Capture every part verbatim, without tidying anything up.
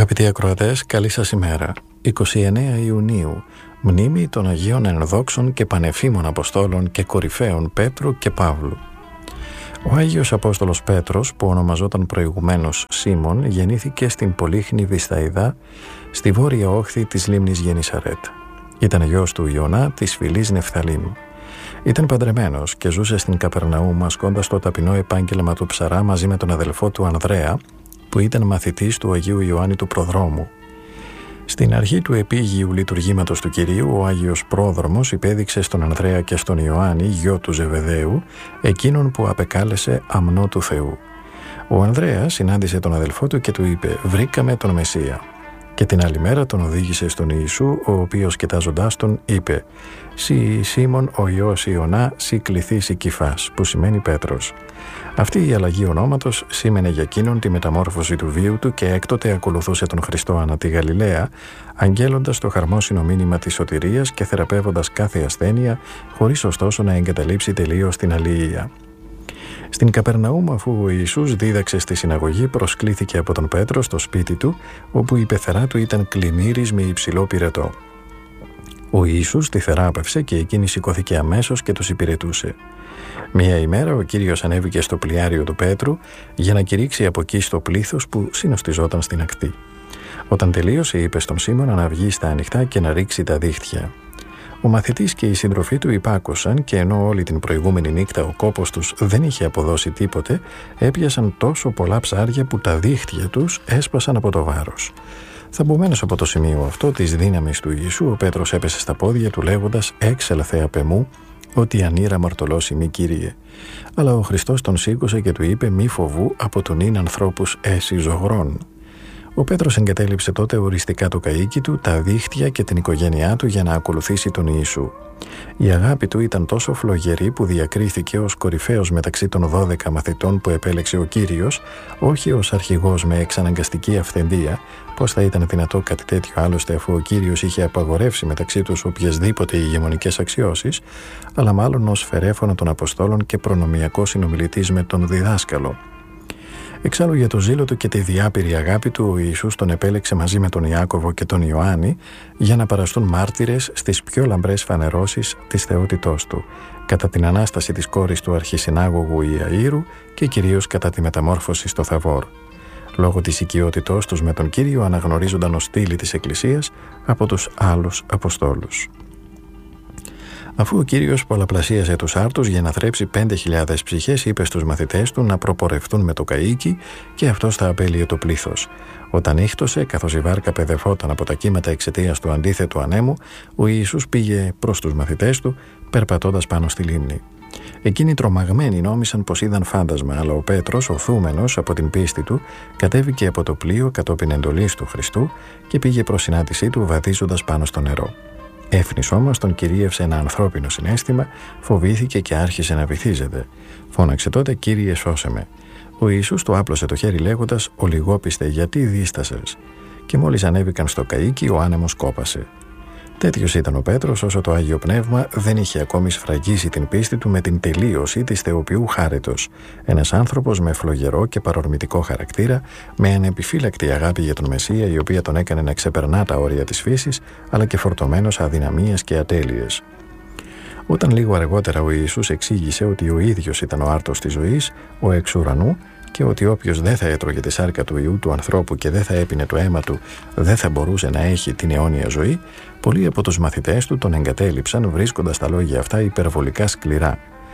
Αγαπητοί ακροατές, καλή σας ημέρα. εικοστή ενάτη Ιουνίου, μνήμη των Αγίων Ενδόξων και Πανεφήμων Αποστόλων και Κορυφαίων Πέτρου και Παύλου. Ο Άγιος Απόστολος Πέτρος, που ονομαζόταν προηγουμένως Σίμων, γεννήθηκε στην πολύχνη Βυσταϊδά, στη βόρεια όχθη της λίμνης Γενισαρέτ. Ήταν γιος του Ιωνά της φυλής Νεφθαλήμ. Ήταν παντρεμένος και ζούσε στην Καπερναούμ, ασκώντας το ταπεινό επάγγελμα του ψαρά μαζί με τον αδελφό του Ανδρέα, που ήταν μαθητής του Αγίου Ιωάννη του Προδρόμου. Στην αρχή του επίγειου λειτουργήματος του Κυρίου, ο Άγιος Πρόδρομος υπέδειξε στον Ανδρέα και στον Ιωάννη, γιο του Ζεβεδαίου, εκείνον που απεκάλεσε αμνό του Θεού. Ο Ανδρέας συνάντησε τον αδελφό του και του είπε «Βρήκαμε τον Μεσσία». Και την άλλη μέρα τον οδήγησε στον Ιησού, ο οποίος κοιτάζοντάς τον είπε «Σι Σίμων ο Υιός Ιωνά, σι κληθείς η Κηφάς», που σημαίνει Πέτρος. Αυτή η αλλαγή ονόματος σήμαινε για εκείνον τη μεταμόρφωση του βίου του και έκτοτε ακολουθούσε τον Χριστό ανά τη Γαλιλαία, αγγέλλοντας το χαρμόσυνο μήνυμα της σωτηρίας και θεραπεύοντας κάθε ασθένεια, χωρίς ωστόσο να εγκαταλείψει τελείως την αλληλεία. Στην Καπερναούμ, αφού ο Ιησούς δίδαξε στη συναγωγή, προσκλήθηκε από τον Πέτρο στο σπίτι του, όπου η πεθερά του ήταν κλιμήρης με υψηλό πυρετό. Ο Ιησούς τη θεράπευσε και εκείνη σηκώθηκε αμέσως και τους υπηρετούσε. Μία ημέρα ο Κύριος ανέβηκε στο πλοιάριο του Πέτρου για να κηρύξει από εκεί στο πλήθος που συνοστιζόταν στην ακτή. Όταν τελείωσε, είπε στον Σίμωνα να βγει στα ανοιχτά και να ρίξει τα δίχτυα. Ο μαθητής και οι σύντροφοί του υπάκουσαν και ενώ όλη την προηγούμενη νύχτα ο κόπος τους δεν είχε αποδώσει τίποτε, έπιασαν τόσο πολλά ψάρια που τα δίχτυα τους έσπασαν από το βάρος. Θαμπομένος από το σημείο αυτό της δύναμης του Ιησού, ο Πέτρος έπεσε στα πόδια του λέγοντας «Έξελθε απ' εμού, ότι ανήρα μαρτωλός ημί, Κύριε». Αλλά ο Χριστός τον σήκωσε και του είπε «Μη φοβού, από τον ίν ανθρώπους έσυ ζωγρών». Ο Πέτρος εγκατέλειψε τότε οριστικά το καΐκι του, τα δίχτυα και την οικογένειά του για να ακολουθήσει τον Ιησού. Η αγάπη του ήταν τόσο φλογερή που διακρίθηκε ως κορυφαίος μεταξύ των δώδεκα μαθητών που επέλεξε ο Κύριος, όχι ως αρχηγός με εξαναγκαστική αυθεντία, πώς θα ήταν δυνατό κάτι τέτοιο άλλωστε αφού ο Κύριος είχε απαγορεύσει μεταξύ τους οποιασδήποτε ηγεμονικές αξιώσεις, αλλά μάλλον ως φερέφωνα των Αποστόλων και προνομιακό συνομιλητής με τον διδάσκαλο. Εξάλλου για το ζήλο του και τη διάπειρη αγάπη του, ο Ιησούς τον επέλεξε μαζί με τον Ιάκωβο και τον Ιωάννη για να παραστούν μάρτυρες στις πιο λαμπρές φανερώσεις της θεότητός του, κατά την Ανάσταση της κόρης του αρχισυνάγωγου Ιαΐρου και κυρίως κατά τη μεταμόρφωση στο Θαβόρ. Λόγω της οικειότητός τους με τον Κύριο αναγνωρίζονταν ως στήλη της Εκκλησίας από τους άλλους Αποστόλους. Αφού ο Κύριος πολλαπλασίασε τους άρτους για να θρέψει πέντε χιλιάδες ψυχές, είπε στους μαθητές του να προπορευτούν με το καΐκι και αυτός θα απέλυε το πλήθος. Όταν ήχτωσε, καθώς η βάρκα παιδευόταν από τα κύματα εξαιτίας του αντίθετου ανέμου, ο Ιησούς πήγε προς τους μαθητές του, περπατώντας πάνω στη λίμνη. Εκείνοι τρομαγμένοι νόμισαν πως είδαν φάντασμα, αλλά ο Πέτρος, οθούμενος από την πίστη του, κατέβηκε από το πλοίο κατόπιν εντολής του Χριστού και πήγε προς συνάντησή του βαδίζοντας πάνω στο νερό. Έφνης όμως τον κυρίευσε ένα ανθρώπινο συναίσθημα, φοβήθηκε και άρχισε να βυθίζεται. Φώναξε τότε «Κύριε, σώσε με». Ο Ιησούς του άπλωσε το χέρι λέγοντας «Ο λιγόπιστε, γιατί δίστασες?» Και μόλις ανέβηκαν στο καΐκι, ο άνεμος κόπασε. Τέτοιος ήταν ο Πέτρος, όσο το Άγιο Πνεύμα δεν είχε ακόμη σφραγίσει την πίστη του με την τελείωση της Θεοποιού χάριτος. Ένας άνθρωπος με φλογερό και παρορμητικό χαρακτήρα, με ανεπιφύλακτη αγάπη για τον Μεσσία, η οποία τον έκανε να ξεπερνά τα όρια της φύσης, αλλά και φορτωμένος αδυναμίες και ατέλειες. Όταν λίγο αργότερα ο Ιησούς εξήγησε ότι ο ίδιος ήταν ο άρτος της ζωής, ο εξ ουρανού, και ότι όποιος δεν θα έτρωγε τη σάρκα του Υιού του ανθρώπου και δεν θα έπινε το αίμα του, δεν θα μπορούσε να έχει την αιώνια ζωή, πολλοί από τους μαθητές του τον εγκατέλειψαν βρίσκοντας τα λόγια αυτά υπερβολικά σκληρά.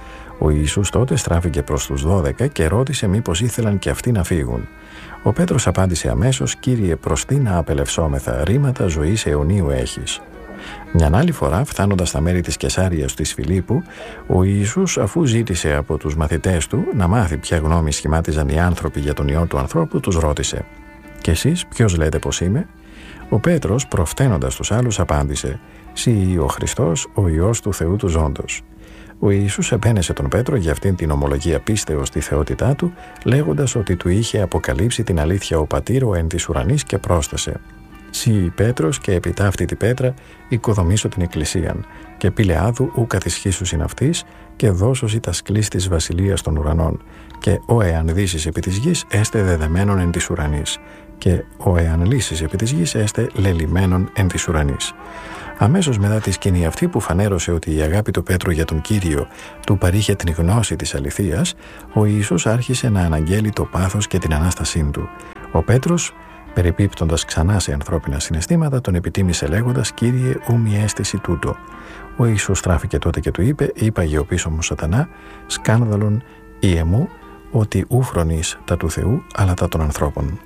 Ο Ιησούς τότε στράφηκε προς τους δώδεκα και ρώτησε μήπως ήθελαν και αυτοί να φύγουν. Ο Πέτρος απάντησε αμέσως «Κύριε, προς τι να απελευσόμεθα, ρήματα ζωής αιωνίου έχεις». Μιαν άλλη φορά, φτάνοντας στα μέρη της Κεσάριας της Φιλίππου, ο Ιησούς, αφού ζήτησε από τους μαθητές του να μάθει ποια γνώμη σχημάτιζαν οι άνθρωποι για τον Υιό του ανθρώπου, τους ρώτησε «Και εσείς ποιος λέτε πως είμαι?» Ο Πέτρος, προφθαίνοντας τους άλλους, απάντησε «Συ ο Χριστός, ο Υιός του Θεού του ζώντος». Ο Ιησούς επένεσε τον Πέτρο για αυτήν την ομολογία πίστεως στη θεότητά του, λέγοντας ότι του είχε αποκαλύψει την αλήθεια ο Πατήρ ο εν της ουρανής και πρόσθεσε «Συ Πέτρος και επί ταύτη την πέτρα οικοδομήσω την εκκλησίαν και πηλεάδου ου καθισχύσουσιν αυτής και δώσωσι τα σκλής της βασιλείας των ουρανών και ο εάν δύσεις επί της γης έστε δεδεμένον εν της ουρανής και ο εάν λύσεις επί της γης έστε λελημένον εν της ουρανής. Αμέσως μετά τη σκηνή αυτή που φανέρωσε ότι η αγάπη του Πέτρου για τον Κύριο του παρήχε την γνώση της αληθείας, ο Ιησούς άρχισε να αναγγέλει το πάθος και την Ανάστασή του. Ο Πέτρος, περιπίπτοντας ξανά σε ανθρώπινα συναισθήματα, τον επιτίμησε λέγοντας «Κύριε, ου μη αίσθηση τούτο». Ο Ιησούς στράφηκε τότε και του είπε «Είπαγε ο πίσω μου σατανά, σκάνδαλον ή εμού, ότι ου φρονείς τα του Θεού, αλλά τα των ανθρώπων».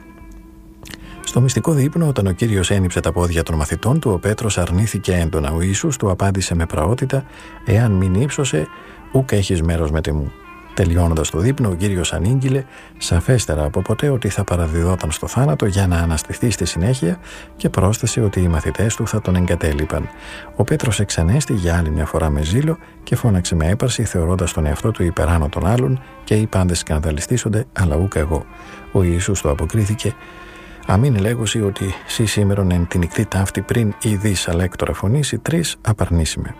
Στο μυστικό δείπνο, όταν ο Κύριος ένιψε τα πόδια των μαθητών του, ο Πέτρος αρνήθηκε έντονα. Ο Ιησούς του απάντησε με πραότητα «Εάν μην ύψωσε, ούκ έχεις μέρος με τιμού». Τελειώνοντας το δείπνο, ο Κύριος ανήγγειλε σαφέστερα από ποτέ ότι θα παραδιδόταν στο θάνατο για να αναστηθεί στη συνέχεια και πρόσθεσε ότι οι μαθητές του θα τον εγκατέλειπαν. Ο Πέτρος εξανέστη για άλλη μια φορά με ζήλο και φώναξε με έπαρση, θεωρώντας τον εαυτό του υπεράνω των άλλων, και οι πάντες σκανδαλιστήσονται, αλλά ούκ εγώ. Ο Ιησούς του αποκρίθηκε «Αμήν λέγουσι ότι σύ σήμερον εν την νυχτή ταύτη πριν ή δις αλέκτορα φωνήσει τρεις απαρνήσιμε».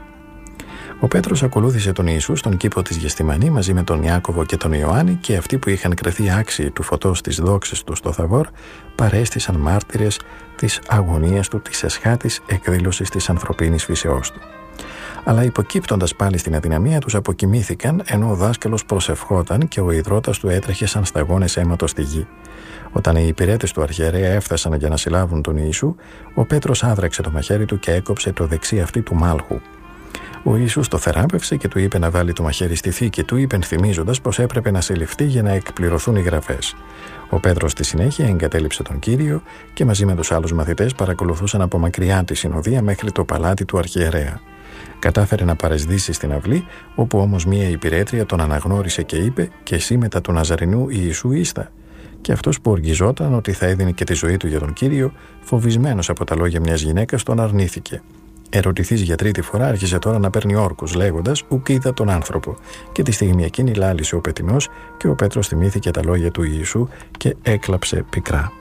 Ο Πέτρος ακολούθησε τον Ιησού στον κήπο της Γεστημανή μαζί με τον Ιάκωβο και τον Ιωάννη, και αυτοί που είχαν κρεθεί άξιοι του φωτός της δόξης του στο Θαβόρ παρέστησαν μάρτυρες της αγωνίας του, της εσχάτης εκδήλωσης της ανθρωπίνης φύσεώς του. Αλλά υποκύπτοντας πάλι στην αδυναμία τους αποκοιμήθηκαν, ενώ ο δάσκαλος προσευχόταν και ο ιδρώτας του έτρεχε σαν σταγόνες αίματος στη γη. Όταν οι υπηρέτες του αρχιερέα έφτασαν για να συλλάβουν τον Ιησού, ο Πέτρος άδραξε το μαχαίρι του και έκοψε το δεξί αυτί του μάλχου. Ο Ιησούς το θεράπευσε και του είπε να βάλει το μαχαίρι στη θήκη του, υπενθυμίζοντας πως έπρεπε να συλληφθεί για να εκπληρωθούν οι γραφές. Ο Πέτρος στη συνέχεια εγκατέλειψε τον Κύριο και μαζί με τους άλλους μαθητές παρακολουθούσαν από μακριά τη συνοδεία μέχρι το παλάτι του αρχιερέα. Κατάφερε να παρεσδίσει στην αυλή, όπου όμως μία υπηρέτρια τον αναγνώρισε και είπε «Και εσύ μετά του Ναζαρινού Ιησού ήστα». Και αυτός που οργιζόταν ότι θα έδινε και τη ζωή του για τον Κύριο, φοβισμένος από τα λόγια μιας γυναίκας, τον αρνήθηκε. Ερωτηθείς για τρίτη φορά, άρχισε τώρα να παίρνει όρκους, λέγοντας «Ουκ είδα τον άνθρωπο». Και τη στιγμή εκείνη λάλησε ο πετεινός και ο Πέτρος θυμήθηκε τα λόγια του Ιησού και έκλαψε πικρά.